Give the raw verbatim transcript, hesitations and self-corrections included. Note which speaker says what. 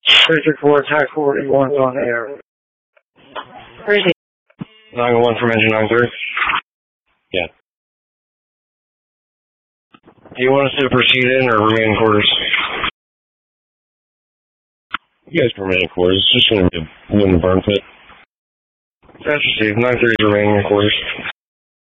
Speaker 1: three three four, attack forty-one on air.
Speaker 2: Crazy.
Speaker 3: nine one one from engine nine three.
Speaker 4: Yeah.
Speaker 3: Do you want us to proceed in or remain in quarters?
Speaker 4: You guys can remain in quarters. It's just going to be a wooden burn pit.
Speaker 3: That's received. nine three is remaining in quarters.